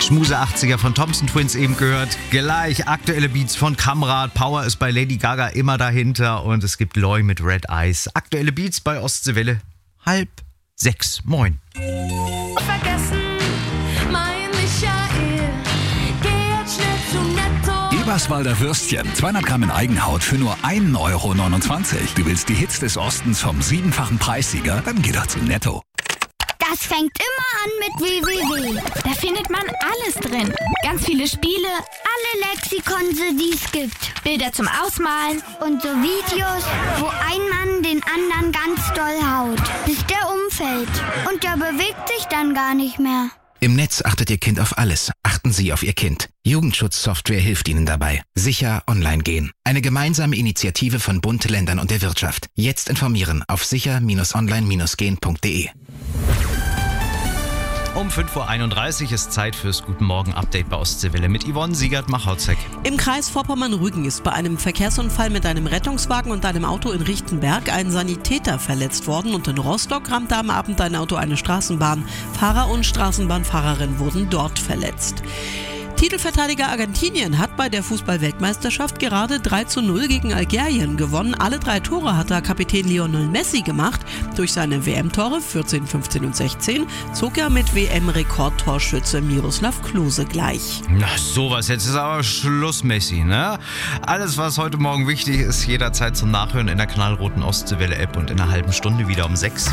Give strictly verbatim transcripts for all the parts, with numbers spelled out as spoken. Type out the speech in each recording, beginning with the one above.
Schmuse achtziger von Thompson Twins eben gehört. Gleich aktuelle Beats von Kamrat. Power ist bei Lady Gaga immer dahinter. Und es gibt Loy mit Red Eyes. Aktuelle Beats bei Ostseewelle. Halb sechs. Moin. Vergessen, mein Michael. Geh jetzt schnell zu Netto. Eberswalder Würstchen. zweihundert Gramm in Eigenhaut für nur ein Euro neunundzwanzig. Du willst die Hits des Ostens vom siebenfachen Preissieger? Dann geh doch zu Netto. Das fängt immer an mit www. Da findet man alles drin. Ganz viele Spiele, alle Lexikonse, die es gibt. Bilder zum Ausmalen und so Videos, wo ein Mann den anderen ganz doll haut, bis der umfällt. Und der bewegt sich dann gar nicht mehr. Im Netz achtet Ihr Kind auf alles. Achten Sie auf Ihr Kind. Jugendschutzsoftware hilft Ihnen dabei. Sicher online gehen. Eine gemeinsame Initiative von Bund, Ländern und der Wirtschaft. Jetzt informieren auf sicher Bindestrich online gehen punkt de. Um fünf Uhr einunddreißig ist Zeit fürs Guten Morgen Update bei Ostseewelle mit Yvonne Siegert-Machotzek. Im Kreis Vorpommern-Rügen ist bei einem Verkehrsunfall mit einem Rettungswagen und einem Auto in Richtenberg ein Sanitäter verletzt worden und in Rostock rammte am Abend ein Auto eine Straßenbahn. Fahrer und Straßenbahnfahrerin wurden dort verletzt. Titelverteidiger Argentinien hat bei der Fußball-Weltmeisterschaft gerade drei zu null gegen Algerien gewonnen. Alle drei Tore hat der Kapitän Lionel Messi gemacht. Durch seine W M-Tore vierzehn, fünfzehn und sechzehn zog er mit W M-Rekordtorschütze Miroslav Klose gleich. Na sowas, jetzt ist aber Schluss, Messi, ne? Alles, was heute Morgen wichtig ist, jederzeit zum Nachhören in der knallroten Ostseewelle-App und in einer halben Stunde wieder um sechs.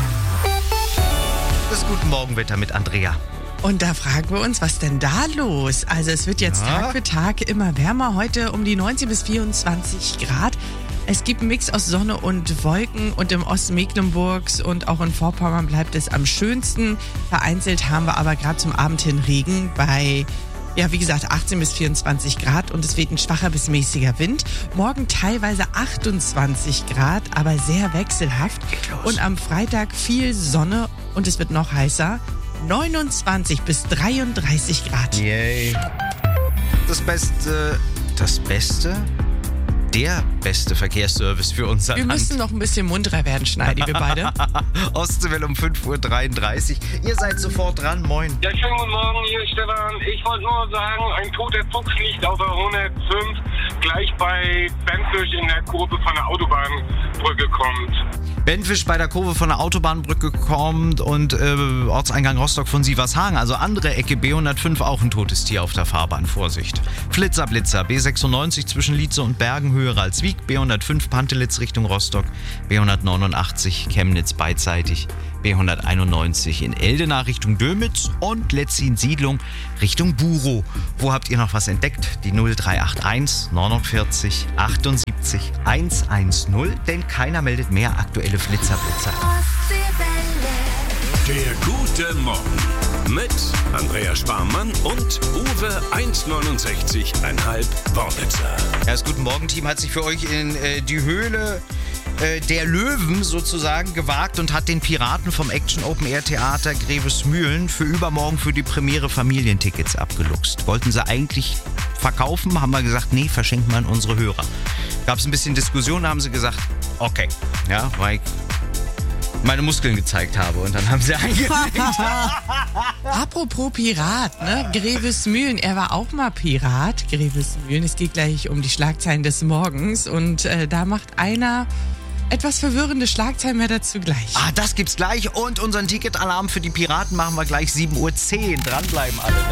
Das Guten Morgenwetter mit Andrea. Und da fragen wir uns, was denn da los? Also es wird jetzt ja. Tag für Tag immer wärmer. Heute um die neunzehn bis vierundzwanzig Grad. Es gibt einen Mix aus Sonne und Wolken und im Osten Mecklenburgs und auch in Vorpommern bleibt es am schönsten. Vereinzelt haben wir aber gerade zum Abend hin Regen bei, ja wie gesagt, achtzehn bis vierundzwanzig Grad und es weht ein schwacher bis mäßiger Wind. Morgen teilweise achtundzwanzig Grad, aber sehr wechselhaft. Und am Freitag viel Sonne und es wird noch heißer. neunundzwanzig bis dreiunddreißig Grad. Yay. Das Beste, das Beste, der beste Verkehrsservice für unser Wir Land. müssen noch ein bisschen munterer werden, Schneidi, wir beide. Ostseewelle um fünf Uhr dreiunddreißig. Ihr seid sofort dran, moin. Ja, schönen guten Morgen, hier ist Stefan. Ich wollte nur sagen, ein toter Fuchs liegt auf der hundertfünf, gleich bei Benfisch in der Kurve von der Autobahnbrücke kommt. Benfisch bei der Kurve von der Autobahnbrücke kommt und äh, Ortseingang Rostock von Sievershagen, also andere Ecke B hundertfünf, auch ein totes Tier auf der Fahrbahn, Vorsicht. Flitzer, Blitzer, B sechsundneunzig zwischen Lietze und Bergen, Höhe Ralswiek, B hundertfünf Pantelitz Richtung Rostock, B hundertneunundachtzig Chemnitz beidseitig, B hunderteinundneunzig in Eldena Richtung Dömitz und Letzin Siedlung Richtung Burow. Wo habt ihr noch was entdeckt? Die null drei acht eins neunundvierzig achtundsiebzig hundertzehn, denn keiner meldet mehr aktuelle Flitzerblitzer. Ostseewelle. Der Gute Morgen mit Andrea Sparmann und Uwe eins neunundsechzig Komma fünf Worblitzer. Ja, das Guten Morgen-Team hat sich für euch in äh, die Höhle äh, der Löwen sozusagen gewagt und hat den Piraten vom Action Open Air Theater Grevesmühlen für übermorgen für die Premiere Familientickets abgeluchst. Wollten sie eigentlich verkaufen, haben wir gesagt, nee, verschenken wir an unsere Hörer. Gab es ein bisschen Diskussion, haben sie gesagt, okay, ja, weil ich meine Muskeln gezeigt habe und dann haben sie eingelegt. Apropos Pirat, ne? Grevesmühlen, er war auch mal Pirat, Grevesmühlen. Es geht gleich um die Schlagzeilen des Morgens und äh, da macht einer etwas verwirrende Schlagzeilen, mehr dazu gleich. Ah, das gibt's gleich und unseren Ticketalarm für die Piraten machen wir gleich sieben Uhr zehn. Dranbleiben alle, ne?